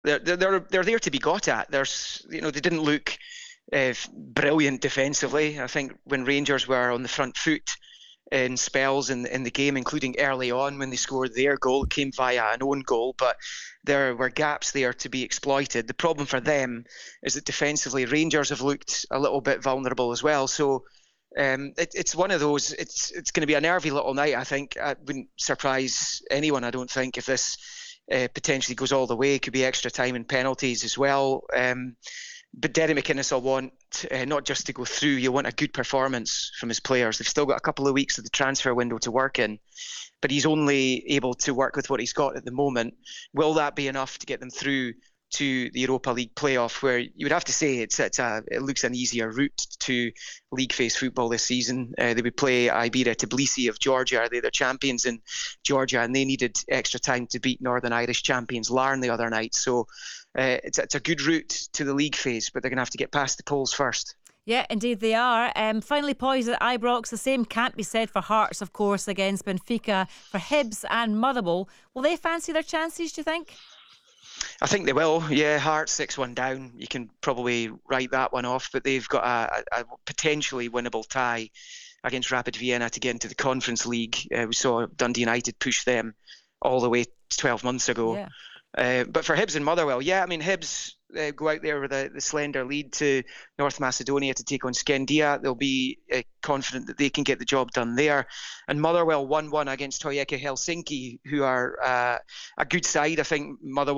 they're there to be got at. They didn't look brilliant defensively. I think when Rangers were on the front foot in spells in the game, including early on when they scored their goal, it came via an own goal, but there were gaps there to be exploited. The problem for them is that defensively, Rangers have looked a little bit vulnerable as well. So it's one of those. It's going to be a nervy little night. I think it wouldn't surprise anyone. I don't think if this potentially goes all the way, it could be extra time and penalties as well. But Derek McInnes will want not just to go through. You want a good performance from his players. They've still got a couple of weeks of the transfer window to work in, but he's only able to work with what he's got at the moment. Will that be enough to get them through to the Europa League playoff, where you would have to say it looks an easier route to league phase football this season? They would play Iberia Tbilisi of Georgia. They're the champions in Georgia, and they needed extra time to beat Northern Irish champions Larne the other night. So it's a good route to the league phase, but they're going to have to get past the Poles first. Yeah, indeed they are. Finally, poised at Ibrox. The same can't be said for Hearts, of course, against Benfica. For Hibs and Motherwell, will they fancy their chances, do you think? I think they will. Yeah, Hearts 6-1 down. You can probably write that one off, but they've got a potentially winnable tie against Rapid Vienna to get into the Conference League. We saw Dundee United push them all the way 12 months ago. Yeah. But for Hibs and Motherwell, yeah, I mean, Hibs go out there with the slender lead to North Macedonia to take on Skendia. They'll be confident that they can get the job done there. And Motherwell 1-1 against Hapoel Helsinki, who are a good side. I think Motherwell